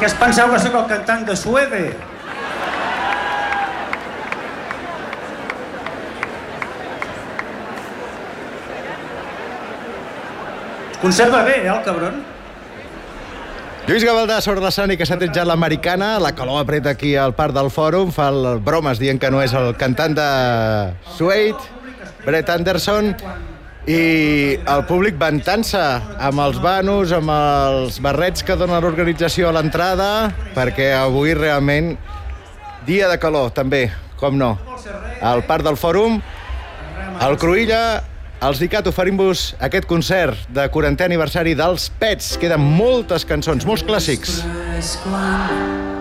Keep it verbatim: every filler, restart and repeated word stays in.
Què es penseu que sóc el cantant de Suede? Es conserva bé, eh, el cabron? Lluís Gavaldà sobre l'escenari que s'ha tretjat l'americana, la calor apreta aquí al Parc del Fòrum, fa el bromes dient que no és el cantant de Suede, Brett Anderson, i el públic ventant-se amb els banos, amb els barrets que dona l'organització a l'entrada, perquè avui realment dia de calor, també, com no. Al Parc del Fòrum, al Cruïlla, els Dicat oferim-vos aquest concert de quarantè aniversari dels Pets. Queden moltes cançons, molts clàssics.